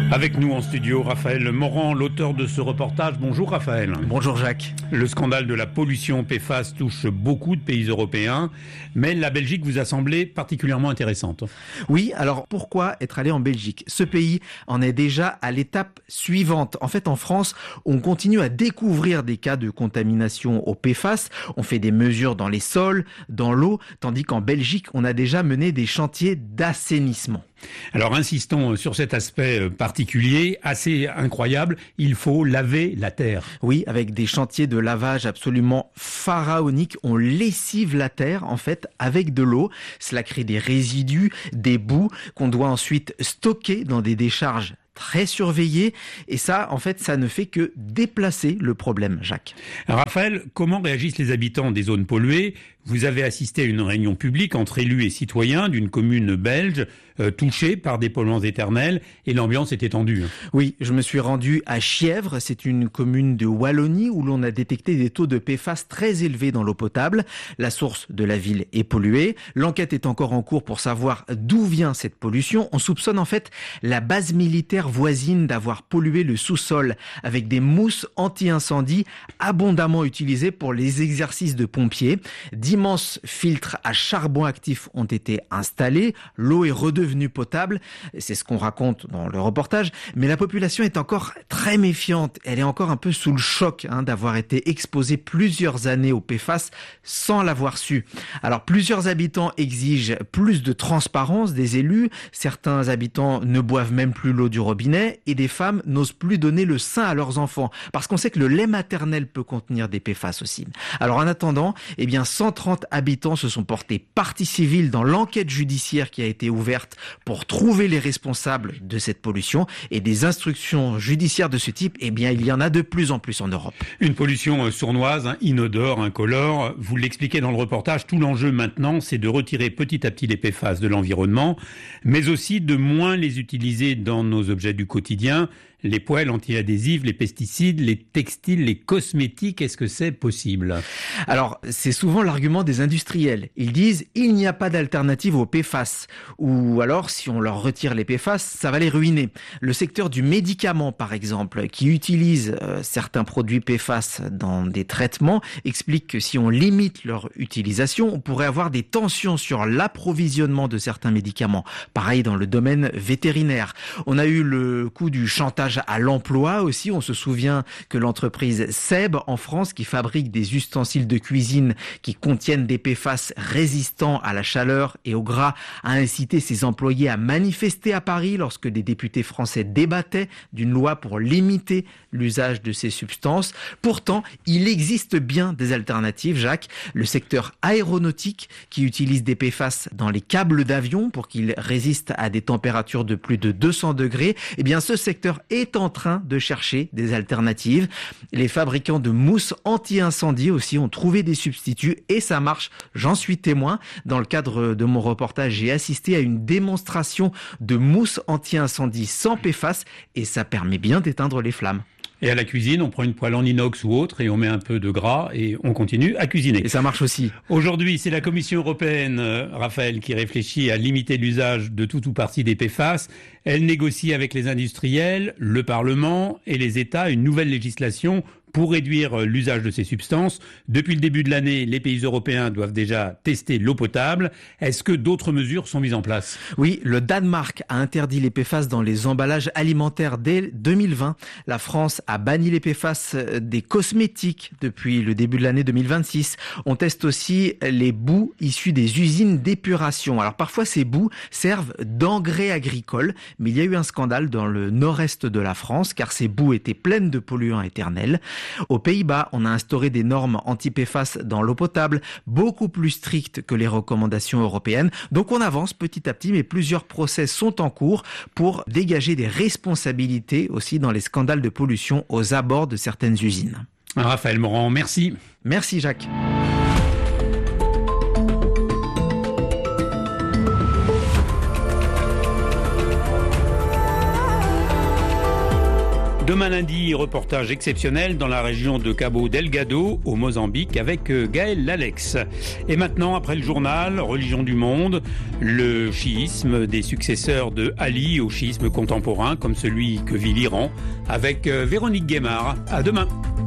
Avec nous en studio, Raphaël Morand, l'auteur de ce reportage. Bonjour Raphaël. Bonjour Jacques. Le scandale de la pollution PFAS touche beaucoup de pays européens, mais la Belgique vous a semblé particulièrement intéressante. Oui, alors pourquoi être allé en Belgique ? Ce pays en est déjà à l'étape suivante. En fait, en France, on continue à découvrir des cas de contamination au PFAS. On fait des mesures dans les sols, dans l'eau, tandis qu'en Belgique, on a déjà mené des chantiers d'assainissement. Alors insistons sur cet aspect particulier, assez incroyable, il faut laver la terre. Oui, avec des chantiers de lavage absolument pharaoniques, on lessive la terre en fait avec de l'eau. Cela crée des résidus, des boues qu'on doit ensuite stocker dans des décharges très surveillées. Et ça, en fait, ça ne fait que déplacer le problème, Jacques. Raphaël, comment réagissent les habitants des zones polluées ? Vous avez assisté à une réunion publique entre élus et citoyens d'une commune belge touchée par des polluants éternels et l'ambiance était tendue. Oui, je me suis rendu à Chièvre, c'est une commune de Wallonie où l'on a détecté des taux de PFAS très élevés dans l'eau potable. La source de la ville est polluée. L'enquête est encore en cours pour savoir d'où vient cette pollution. On soupçonne en fait la base militaire voisine d'avoir pollué le sous-sol avec des mousses anti-incendie abondamment utilisées pour les exercices de pompiers. D'immenses filtres à charbon actif ont été installés. L'eau est redevenue potable. C'est ce qu'on raconte dans le reportage. Mais la population est encore très méfiante. Elle est encore un peu sous le choc d'avoir été exposée plusieurs années au PFAS sans l'avoir su. Alors, plusieurs habitants exigent plus de transparence des élus. Certains habitants ne boivent même plus l'eau du robinet et des femmes n'osent plus donner le sein à leurs enfants parce qu'on sait que le lait maternel peut contenir des PFAS aussi. Alors, en attendant, 130 habitants se sont portés partie civile dans l'enquête judiciaire qui a été ouverte pour trouver les responsables de cette pollution et des instructions judiciaires de ce type, il y en a de plus en plus en Europe. Une pollution sournoise, inodore, incolore. Vous l'expliquez dans le reportage, tout l'enjeu maintenant, c'est de retirer petit à petit les PFAS de l'environnement, mais aussi de moins les utiliser dans nos objets du quotidien. Les poêles anti-adhésives, les pesticides, les textiles, les cosmétiques, est-ce que c'est possible ? Alors, c'est souvent l'argument des industriels. Ils disent « il n'y a pas d'alternative aux PFAS » ou alors si on leur retire les PFAS, ça va les ruiner. Le secteur du médicament, par exemple, qui utilise certains produits PFAS dans des traitements, explique que si on limite leur utilisation, on pourrait avoir des tensions sur l'approvisionnement de certains médicaments. Pareil dans le domaine vétérinaire. On a eu le coup du chantage à l'emploi aussi. On se souvient que l'entreprise Seb en France, qui fabrique des ustensiles de cuisine qui contiennent des PFAS résistants à la chaleur et au gras, a incité ses employés à manifester à Paris lorsque des députés français débattaient d'une loi pour limiter l'usage de ces substances. Pourtant, il existe bien des alternatives, Jacques. Le secteur aéronautique qui utilise des PFAS dans les câbles d'avion pour qu'ils résistent à des températures de plus de 200 degrés, ce secteur est en train de chercher des alternatives. Les fabricants de mousse anti-incendie aussi ont trouvé des substituts et ça marche, j'en suis témoin. Dans le cadre de mon reportage, j'ai assisté à une démonstration de mousse anti-incendie sans PFAS et ça permet bien d'éteindre les flammes. Et à la cuisine, on prend une poêle en inox ou autre et on met un peu de gras et on continue à cuisiner. Et ça marche aussi. Aujourd'hui, c'est la Commission européenne, Raphaël, qui réfléchit à limiter l'usage de tout ou partie des PFAS. Elle négocie avec les industriels, le Parlement et les États une nouvelle législation pour réduire l'usage de ces substances. Depuis le début de l'année, les pays européens doivent déjà tester l'eau potable. Est-ce que d'autres mesures sont mises en place ? Oui, le Danemark a interdit les PFAS dans les emballages alimentaires dès 2020. La France a banni les PFAS des cosmétiques depuis le début de l'année 2026. On teste aussi les boues issues des usines d'épuration. Alors parfois ces boues servent d'engrais agricoles, mais il y a eu un scandale dans le nord-est de la France car ces boues étaient pleines de polluants éternels. Aux Pays-Bas, on a instauré des normes anti-PFAS dans l'eau potable, beaucoup plus strictes que les recommandations européennes. Donc on avance petit à petit, mais plusieurs procès sont en cours pour dégager des responsabilités aussi dans les scandales de pollution aux abords de certaines usines. Raphaël Morand, merci. Merci Jacques. Demain lundi, reportage exceptionnel dans la région de Cabo Delgado, au Mozambique, avec Gaël Lalex. Et maintenant, après le journal, Religion du monde, le chiisme, des successeurs de Ali au chiisme contemporain, comme celui que vit l'Iran, avec Véronique Guémard. À demain.